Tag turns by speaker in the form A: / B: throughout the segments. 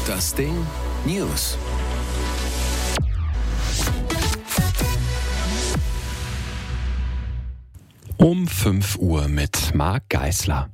A: Das Ding News. Um 5 Uhr mit Marc Geisler.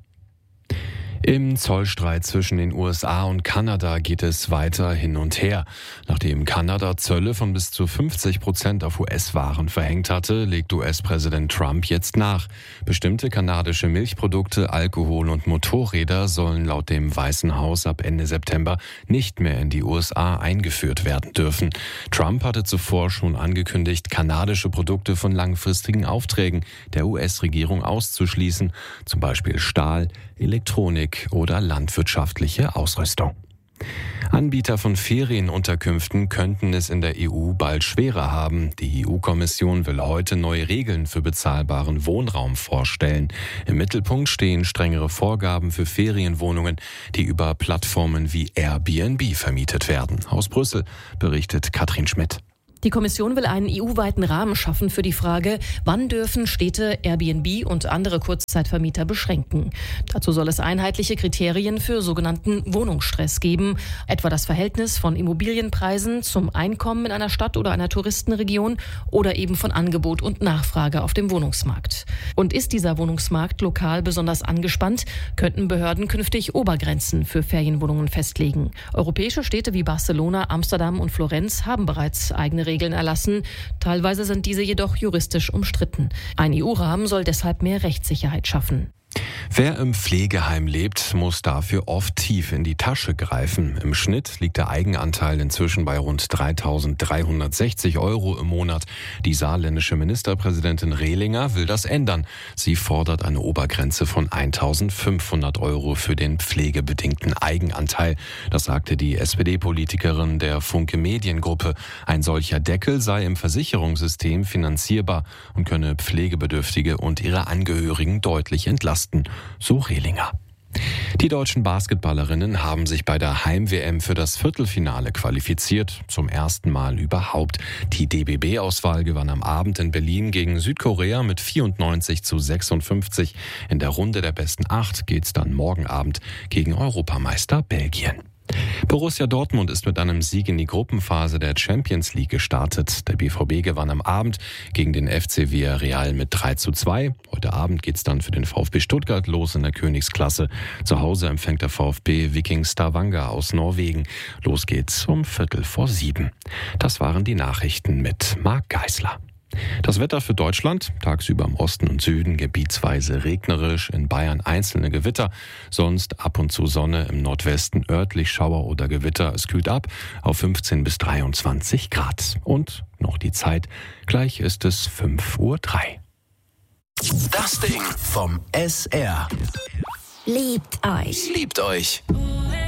A: Im Zollstreit zwischen den USA und Kanada geht es weiter hin und her. Nachdem Kanada Zölle von bis zu 50% auf US-Waren verhängt hatte, legt US-Präsident Trump jetzt nach. Bestimmte kanadische Milchprodukte, Alkohol und Motorräder sollen laut dem Weißen Haus ab Ende September nicht mehr in die USA eingeführt werden dürfen. Trump hatte zuvor schon angekündigt, kanadische Produkte von langfristigen Aufträgen der US-Regierung auszuschließen, zum Beispiel Stahl, Elektronik oder landwirtschaftliche Ausrüstung. Anbieter von Ferienunterkünften könnten es in der EU bald schwerer haben. Die EU-Kommission will heute neue Regeln für bezahlbaren Wohnraum vorstellen. Im Mittelpunkt stehen strengere Vorgaben für Ferienwohnungen, die über Plattformen wie Airbnb vermietet werden. Aus Brüssel berichtet Katrin Schmidt.
B: Die Kommission will einen EU-weiten Rahmen schaffen für die Frage, wann dürfen Städte Airbnb und andere Kurzzeitvermieter beschränken. Dazu soll es einheitliche Kriterien für sogenannten Wohnungsstress geben, etwa das Verhältnis von Immobilienpreisen zum Einkommen in einer Stadt oder einer Touristenregion oder eben von Angebot und Nachfrage auf dem Wohnungsmarkt. Und ist dieser Wohnungsmarkt lokal besonders angespannt, könnten Behörden künftig Obergrenzen für Ferienwohnungen festlegen. Europäische Städte wie Barcelona, Amsterdam und Florenz haben bereits eigene Regeln erlassen. Teilweise sind diese jedoch juristisch umstritten. Ein EU-Rahmen soll deshalb mehr Rechtssicherheit schaffen.
A: Wer im Pflegeheim lebt, muss dafür oft tief in die Tasche greifen. Im Schnitt liegt der Eigenanteil inzwischen bei rund 3.360 € im Monat. Die saarländische Ministerpräsidentin Rehlinger will das ändern. Sie fordert eine Obergrenze von 1.500 € für den pflegebedingten Eigenanteil. Das sagte die SPD-Politikerin der Funke Mediengruppe. Ein solcher Deckel sei im Versicherungssystem finanzierbar und könne Pflegebedürftige und ihre Angehörigen deutlich entlasten. So Rehlinger. Die deutschen Basketballerinnen haben sich bei der Heim-WM für das Viertelfinale qualifiziert, zum ersten Mal überhaupt. Die DBB-Auswahl gewann am Abend in Berlin gegen Südkorea mit 94:56. In der Runde der besten 8 geht's dann morgen Abend gegen Europameister Belgien. Borussia Dortmund ist mit einem Sieg in die Gruppenphase der Champions League gestartet. Der BVB gewann am Abend gegen den FC Villarreal mit 3:2. Heute Abend geht's dann für den VfB Stuttgart los in der Königsklasse. Zu Hause empfängt der VfB Viking Stavanger aus Norwegen. Los geht's um 6:45. Das waren die Nachrichten mit Marc Geisler. Das Wetter für Deutschland: tagsüber im Osten und Süden gebietsweise regnerisch, in Bayern einzelne Gewitter, sonst ab und zu Sonne, im Nordwesten örtlich Schauer oder Gewitter. Es kühlt ab auf 15 bis 23 Grad. Und noch die Zeit, gleich ist es 5:03 Uhr.
C: Das Ding vom SR.
D: Liebt euch.
C: Liebt euch.